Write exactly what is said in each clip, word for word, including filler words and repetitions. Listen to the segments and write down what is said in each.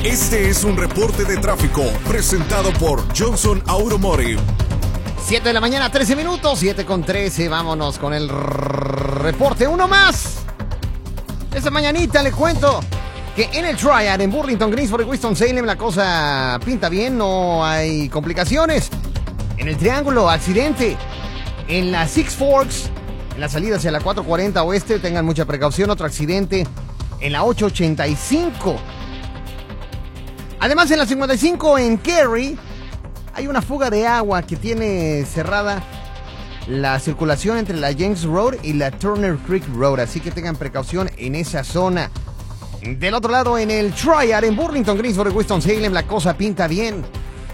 Este es un reporte de tráfico presentado por Johnson Automotive. siete de la mañana, trece minutos, siete con trece. Vámonos con el reporte. Uno más. Esta mañanita le cuento que en el Triad, en Burlington, Greensboro y Winston-Salem, la cosa pinta bien, no hay complicaciones. En el Triángulo, accidente. En la Six Forks, en la salida hacia la cuatro cuarenta oeste, tengan mucha precaución. Otro accidente en la ocho ochenta y cinco. Además, en la cincuenta y cinco en Cary, hay una fuga de agua que tiene cerrada la circulación entre la James Road y la Turner Creek Road, así que tengan precaución en esa zona. Del otro lado, en el Triad, en Burlington, Greensboro y Winston-Salem, la cosa pinta bien.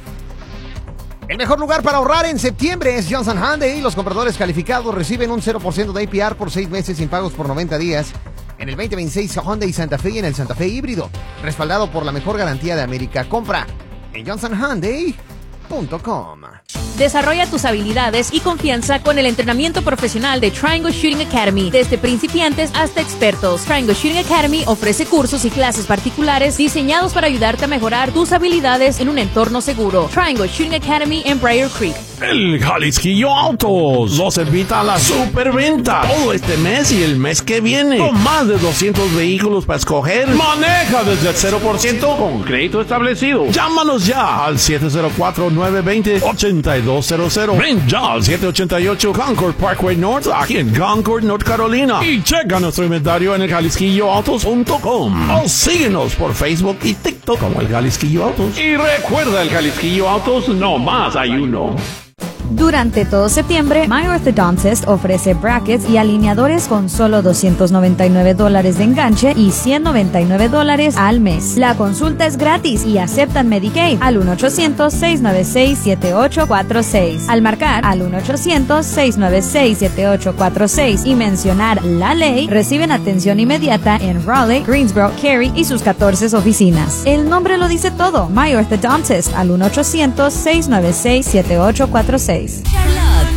El mejor lugar para ahorrar en septiembre es Johnson Hyundai. Los compradores calificados reciben un cero por ciento de A P R por seis meses sin pagos por noventa días. En el veinte veintiséis Hyundai Santa Fe y en el Santa Fe híbrido, respaldado por la mejor garantía de América. Compra en johnson hyundai punto com. Desarrolla tus habilidades y confianza con el entrenamiento profesional de Triangle Shooting Academy. Desde principiantes hasta expertos, Triangle Shooting Academy ofrece cursos y clases particulares diseñados para ayudarte a mejorar tus habilidades en un entorno seguro. Triangle Shooting Academy en Briar Creek. El Jalisquillo Autos los invita a la superventa todo este mes y el mes que viene. Con más de doscientos vehículos para escoger, maneja desde el cero por ciento con crédito establecido. Llámanos ya al siete cero cuatro, nueve dos cero, ocho dos cero cero. Ven ya al siete ochenta y ocho Concord Parkway North, aquí en Concord, North Carolina. Y checa nuestro inventario en el jalisquillo autos punto com. O síguenos por Facebook y TikTok como el Jalisquillo Autos. Y recuerda, el Jalisquillo Autos no más hay uno. Durante todo septiembre, My Orthodontist ofrece brackets y alineadores con solo doscientos noventa y nueve dólares de enganche y ciento noventa y nueve dólares al mes. La consulta es gratis y aceptan Medicaid al uno ochocientos, seis nueve seis, siete ocho cuatro seis. Al marcar al uno ochocientos, seis nueve seis, siete ocho cuatro seis y mencionar la ley, reciben atención inmediata en Raleigh, Greensboro, Cary y sus catorce oficinas. El nombre lo dice todo. My Orthodontist al uno ochocientos, seis nueve seis, siete ocho cuatro seis. Charlotte,